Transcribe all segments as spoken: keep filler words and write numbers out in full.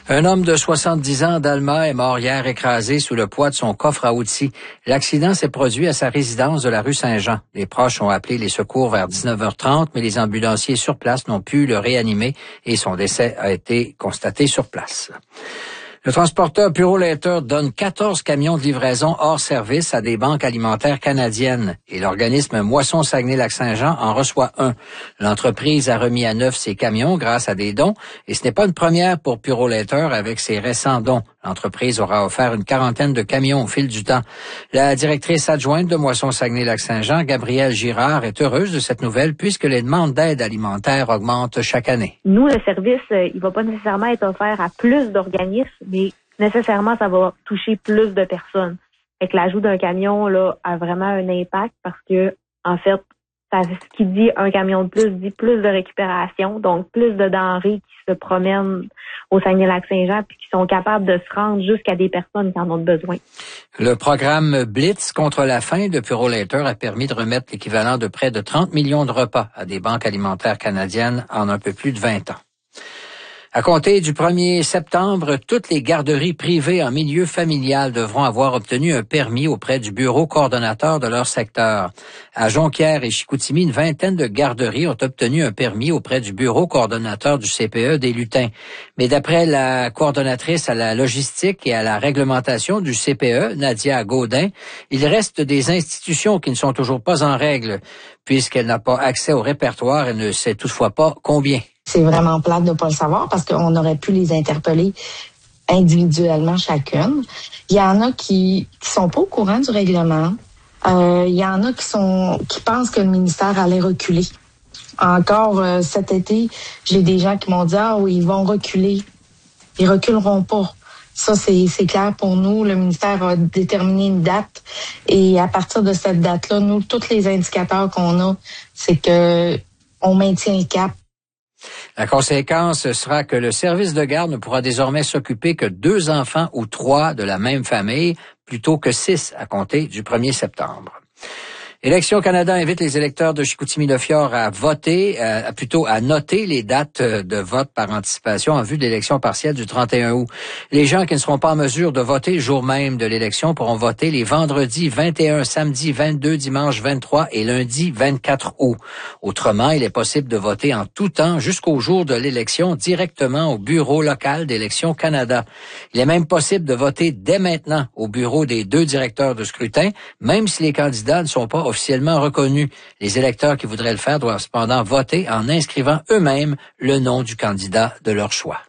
Un homme de soixante-dix ans d'Alma est mort hier écrasé sous le poids de son coffre à outils. L'accident s'est produit à sa résidence de la rue Saint-Jean. Les proches ont appelé les secours vers dix-neuf heures trente, mais les ambulanciers sur place n'ont pu le réanimer et son décès a été constaté sur place. Le transporteur Purolator donne quatorze camions de livraison hors service à des banques alimentaires canadiennes et l'organisme Moisson Saguenay-Lac-Saint-Jean en reçoit un. L'entreprise a remis à neuf ses camions grâce à des dons et ce n'est pas une première pour Purolator avec ses récents dons. L'entreprise aura offert une quarantaine de camions au fil du temps. La directrice adjointe de Moisson Saguenay-Lac-Saint-Jean, Gabrielle Girard, est heureuse de cette nouvelle puisque les demandes d'aide alimentaire augmentent chaque année. Nous, le service, euh, il va pas nécessairement être offert à plus d'organismes, mais nécessairement, ça va toucher plus de personnes. Fait que l'ajout d'un camion, là, a vraiment un impact parce que, en fait, ça, ce qui dit un camion de plus dit plus de récupération, donc plus de denrées qui se promènent au Saguenay-Lac-Saint-Jean puis qui sont capables de se rendre jusqu'à des personnes qui en ont besoin. Le programme Blitz contre la faim de Purolator a permis de remettre l'équivalent de près de trente millions de repas à des banques alimentaires canadiennes en un peu plus de vingt ans. À compter du premier septembre, toutes les garderies privées en milieu familial devront avoir obtenu un permis auprès du bureau coordonnateur de leur secteur. À Jonquière et Chicoutimi, une vingtaine de garderies ont obtenu un permis auprès du bureau coordonnateur du C P E des Lutins. Mais d'après la coordonnatrice à la logistique et à la réglementation du C P E, Nadia Gaudin, il reste des institutions qui ne sont toujours pas en règle. Puisqu'elle n'a pas accès au répertoire, elle ne sait toutefois pas combien. C'est vraiment plate de ne pas le savoir parce qu'on aurait pu les interpeller individuellement chacune. Il y en a qui qui sont pas au courant du règlement. Euh, il y en a qui sont qui pensent que le ministère allait reculer. Encore euh, cet été, j'ai des gens qui m'ont dit « Ah oui, ils vont reculer. Ils reculeront pas. » Ça, c'est, c'est clair pour nous. Le ministère a déterminé une date et à partir de cette date-là, nous, tous les indicateurs qu'on a, c'est que on maintient le cap. La conséquence sera que le service de garde ne pourra désormais s'occuper que deux enfants ou trois de la même famille, plutôt que six à compter du premier septembre. Élections Canada invite les électeurs de Chicoutimi-Le-Fjord à voter, euh, plutôt à noter les dates de vote par anticipation en vue de l'élection partielle du trente et un août. Les gens qui ne seront pas en mesure de voter le jour même de l'élection pourront voter les vendredis vingt et un, samedi vingt-deux, dimanche vingt-trois et lundi vingt-quatre août. Autrement, il est possible de voter en tout temps jusqu'au jour de l'élection directement au bureau local d'Élections Canada. Il est même possible de voter dès maintenant au bureau des deux directeurs de scrutin, même si les candidats ne sont pas officiellement reconnus. Les électeurs qui voudraient le faire doivent cependant voter en inscrivant eux-mêmes le nom du candidat de leur choix.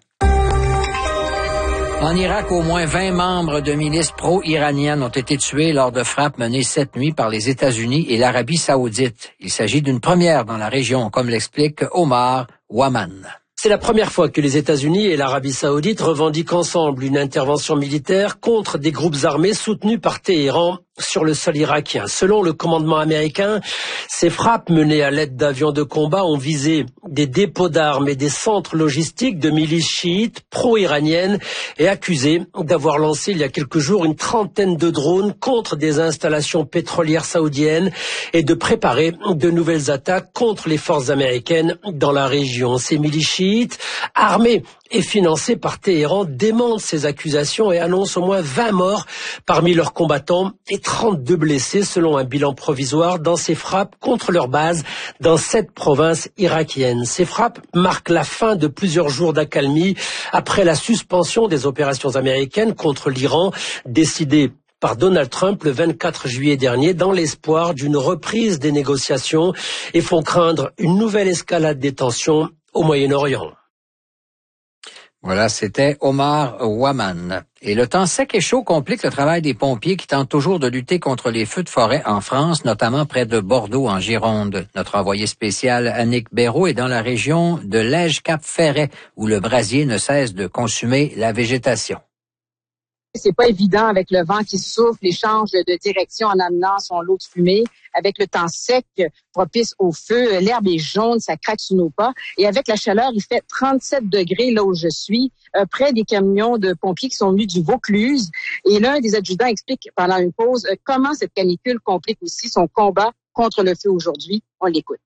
En Irak, au moins vingt membres de milices pro-iraniennes ont été tués lors de frappes menées cette nuit par les États-Unis et l'Arabie saoudite. Il s'agit d'une première dans la région, comme l'explique Omar Waman. C'est la première fois que les États-Unis et l'Arabie saoudite revendiquent ensemble une intervention militaire contre des groupes armés soutenus par Téhéran sur le sol irakien. Selon le commandement américain, ces frappes menées à l'aide d'avions de combat ont visé des dépôts d'armes et des centres logistiques de milices chiites pro-iraniennes et accusé d'avoir lancé il y a quelques jours une trentaine de drones contre des installations pétrolières saoudiennes et de préparer de nouvelles attaques contre les forces américaines dans la région. Ces milices chiites, armées et financées par Téhéran, démentent ces accusations et annoncent au moins vingt morts parmi leurs combattants et trente-deux blessés selon un bilan provisoire dans ces frappes contre leur base dans sept provinces irakiennes. Ces frappes marquent la fin de plusieurs jours d'accalmie après la suspension des opérations américaines contre l'Iran décidée par Donald Trump le vingt-quatre juillet dernier dans l'espoir d'une reprise des négociations et font craindre une nouvelle escalade des tensions au Moyen-Orient. Voilà, c'était Omar Waman. Et le temps sec et chaud complique le travail des pompiers qui tentent toujours de lutter contre les feux de forêt en France, notamment près de Bordeaux, en Gironde. Notre envoyé spécial, Annick Béraud, est dans la région de Lège-Cap-Ferret, où le brasier ne cesse de consumer la végétation. C'est pas évident avec le vent qui souffle, les change de direction en amenant son lot de fumée. Avec le temps sec propice au feu, l'herbe est jaune, ça craque sous nos pas. Et avec la chaleur, il fait trente-sept degrés là où je suis, euh, près des camions de pompiers qui sont venus du Vaucluse. Et l'un des adjudants explique pendant une pause euh, comment cette canicule complique aussi son combat contre le feu aujourd'hui. On l'écoute.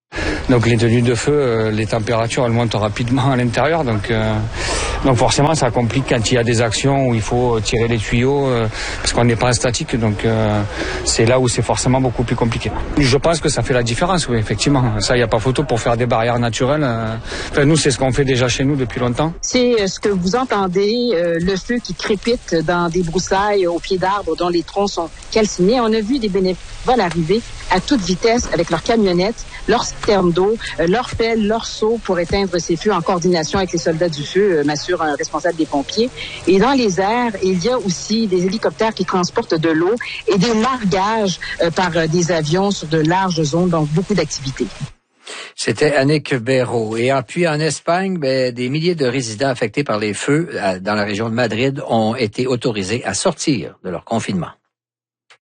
Donc les tenues de feu, euh, les températures elles montent rapidement à l'intérieur, donc euh, donc forcément ça complique quand il y a des actions où il faut tirer les tuyaux euh, parce qu'on n'est pas en statique, donc euh, c'est là où c'est forcément beaucoup plus compliqué. Je pense que ça fait la différence, oui, effectivement. Ça, il n'y a pas photo pour faire des barrières naturelles. Euh, enfin, nous, c'est ce qu'on fait déjà chez nous depuis longtemps. C'est ce que vous entendez, euh, le feu qui crépite dans des broussailles au pied d'arbres dont les troncs sont calcinés. On a vu des bénévoles arriver à toute vitesse avec leurs camionnettes, leurs citernes d'eau, euh, leurs pelles, leurs seaux pour éteindre ces feux en coordination avec les soldats du feu, euh, m'assure un responsable des pompiers. Et dans les airs, il y a aussi des hélicoptères qui transportent de l'eau et des largages euh, par euh, des avions sur de larges zones, donc beaucoup d'activités. C'était Annick Béraud. Et puis en Espagne, ben, des milliers de résidents affectés par les feux dans la région de Madrid ont été autorisés à sortir de leur confinement.